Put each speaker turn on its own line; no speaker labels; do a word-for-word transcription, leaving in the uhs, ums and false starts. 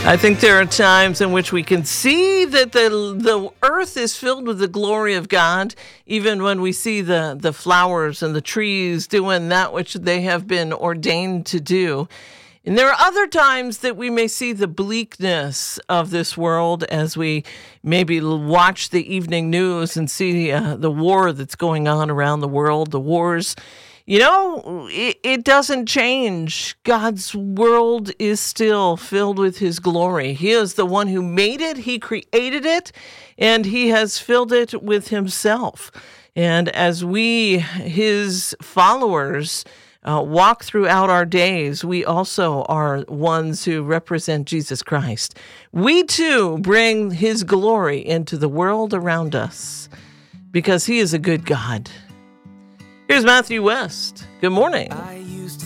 I think there are times in which we can see that the the earth is filled with the glory of God, even when we see the, the flowers and the trees doing that which they have been ordained to do. And there are other times that we may see the bleakness of this world as we maybe watch the evening news and see uh, the war that's going on around the world, the wars. You know, it, it doesn't change. God's world is still filled with his glory. He is the one who made it. He created it, and he has filled it with himself. And as we, his followers, uh, walk throughout our days, we also are ones who represent Jesus Christ. We too bring his glory into the world around us because he is a good God. Here's Matthew West. Good morning.